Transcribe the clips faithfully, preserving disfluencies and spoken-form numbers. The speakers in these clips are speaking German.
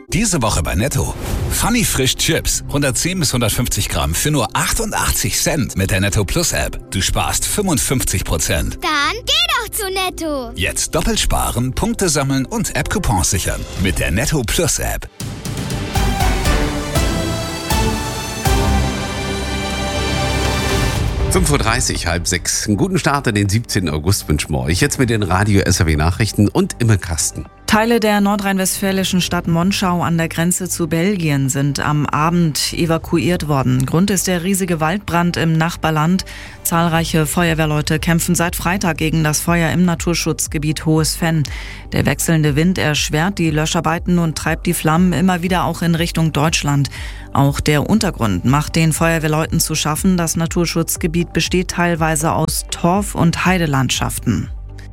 Diese Woche bei Netto. Funny Frisch Chips. hundertzehn bis hundertfünfzig Gramm für nur achtundachtzig Cent mit der Netto Plus App. Du sparst fünfundfünfzig Prozent. Dann geh doch zu Netto. Jetzt doppelt sparen, Punkte sammeln und App-Coupons sichern. Mit der Netto Plus App. fünf Uhr dreißig, halb sechs. Einen guten Start in den siebzehnten August wünschen wir euch. Jetzt mit den Radio S R W Nachrichten und im Kasten. Teile der nordrhein-westfälischen Stadt Monschau an der Grenze zu Belgien sind am Abend evakuiert worden. Grund ist der riesige Waldbrand im Nachbarland. Zahlreiche Feuerwehrleute kämpfen seit Freitag gegen das Feuer im Naturschutzgebiet Hohes Venn. Der wechselnde Wind erschwert die Löscharbeiten und treibt die Flammen immer wieder auch in Richtung Deutschland. Auch der Untergrund macht den Feuerwehrleuten zu schaffen. Das Naturschutzgebiet besteht teilweise aus Torf- und Heidelandschaften.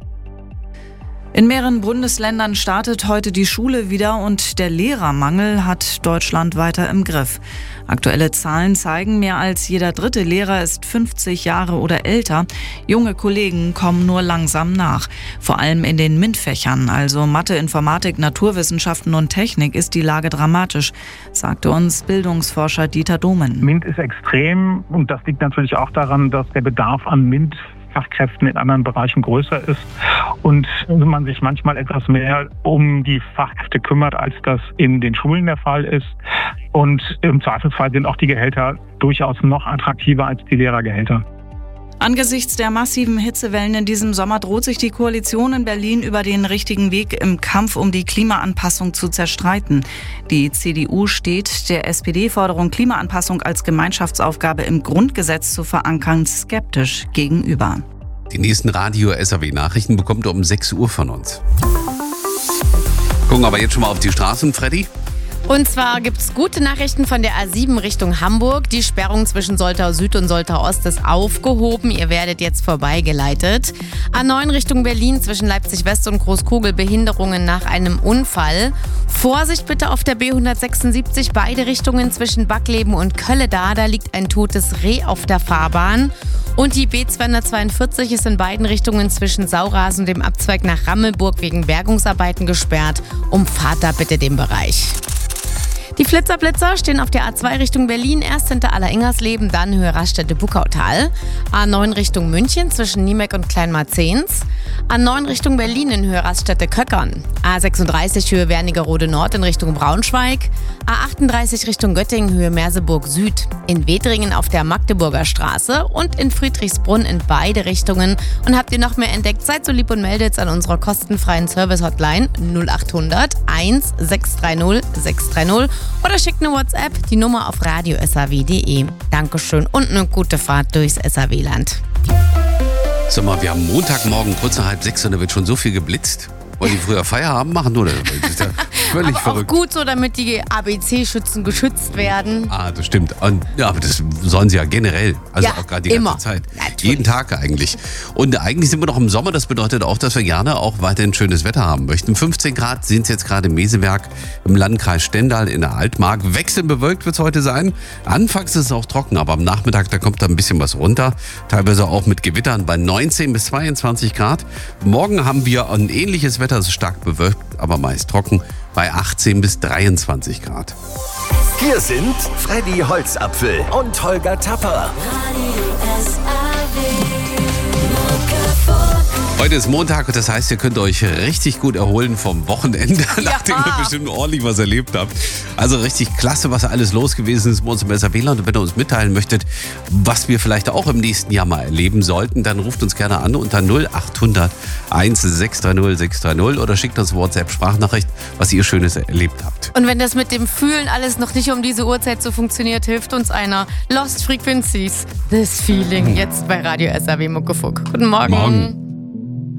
In mehreren Bundesländern startet heute die Schule wieder und der Lehrermangel hat Deutschland weiter im Griff. Aktuelle Zahlen zeigen, mehr als jeder dritte Lehrer ist fünfzig Jahre oder älter. Junge Kollegen kommen nur langsam nach. Vor allem in den MINT-Fächern, also Mathe, Informatik, Naturwissenschaften und Technik, ist die Lage dramatisch, sagte uns Bildungsforscher Dieter Domen. MINT ist extrem und das liegt natürlich auch daran, dass der Bedarf an MINT Fachkräften in anderen Bereichen größer ist und man sich manchmal etwas mehr um die Fachkräfte kümmert, als das in den Schulen der Fall ist. Und im Zweifelsfall sind auch die Gehälter durchaus noch attraktiver als die Lehrergehälter. Angesichts der massiven Hitzewellen in diesem Sommer droht sich die Koalition in Berlin über den richtigen Weg im Kampf um die Klimaanpassung zu zerstreiten. Die C D U steht der S P D-Forderung, Klimaanpassung als Gemeinschaftsaufgabe im Grundgesetz zu verankern, skeptisch gegenüber. Die nächsten Radio S R W Nachrichten bekommt ihr um sechs Uhr von uns. Gucken aber jetzt schon mal auf die Straßen, Freddy. Und zwar gibt's gute Nachrichten von der A sieben Richtung Hamburg. Die Sperrung zwischen Soltau Süd und Soltau Ost ist aufgehoben. Ihr werdet jetzt vorbeigeleitet. A neun Richtung Berlin zwischen Leipzig West und Großkogel Behinderungen nach einem Unfall. Vorsicht bitte auf der B hundertsechsundsiebzig, beide Richtungen zwischen Backleben und Kölleda. Da liegt ein totes Reh auf der Fahrbahn. Und die B zweihundertzweiundvierzig ist in beiden Richtungen zwischen Sauras und dem Abzweig nach Rammelburg wegen Bergungsarbeiten gesperrt. Umfahrt da bitte den Bereich. Die Flitzer-Blitzer stehen auf der A zwei Richtung Berlin, erst hinter Allerengersleben, dann Höhe Raststätte-Buckautal. A neun Richtung München zwischen Niemek und Kleinmarzens. A neun Richtung Berlin in Höhe Raststätte-Köckern. A sechsunddreißig Höhe Wernigerode Nord in Richtung Braunschweig. A achtunddreißig Richtung Göttingen Höhe Merseburg Süd. In Wedringen auf der Magdeburger Straße und in Friedrichsbrunn in beide Richtungen. Und habt ihr noch mehr entdeckt, seid so lieb und meldet an unserer kostenfreien Service-Hotline null achthundert eins sechs drei null sechs drei null oder schickt eine WhatsApp, die Nummer auf radio s r w punkt d e. Dankeschön und eine gute Fahrt durchs S R W-Land. Sag mal, wir haben Montagmorgen kurz nach halb sechs und da wird schon so viel geblitzt. Wollen die früher Feierabend machen, oder? Das ist ja völlig aber verrückt. Auch gut so, damit die A B C-Schützen geschützt werden. Ah, das stimmt. Und, ja, aber das sollen sie ja generell. Also ja, auch gerade die immer. ganze Zeit. Natürlich. Jeden Tag eigentlich. Und eigentlich sind wir noch im Sommer. Das bedeutet auch, dass wir gerne auch weiterhin schönes Wetter haben möchten. fünfzehn Grad sind es jetzt gerade im Meseberg im Landkreis Stendal in der Altmark. Wechselnd bewölkt wird es heute sein. Anfangs ist es auch trocken, aber am Nachmittag, da kommt da ein bisschen was runter. Teilweise auch mit Gewittern bei neunzehn bis zweiundzwanzig Grad. Morgen haben wir ein ähnliches Wetter, es ist stark bewölkt, aber meist trocken, bei achtzehn bis dreiundzwanzig Grad. Hier sind Freddy Holzapfel und Holger Tapper. Heute ist Montag und das heißt, ihr könnt euch richtig gut erholen vom Wochenende, ja. nachdem ihr bestimmt ordentlich was erlebt habt. Also richtig klasse, was alles los gewesen ist bei uns im S R W-Land. Und wenn ihr uns mitteilen möchtet, was wir vielleicht auch im nächsten Jahr mal erleben sollten, dann ruft uns gerne an unter null achthundert eins sechs drei null sechs drei null oder schickt uns WhatsApp-Sprachnachricht, was ihr Schönes erlebt habt. Und wenn das mit dem Fühlen alles noch nicht um diese Uhrzeit so funktioniert, hilft uns einer. Lost Frequencies, this feeling, jetzt bei Radio S R W Muckefuck. Guten Morgen. Morgen.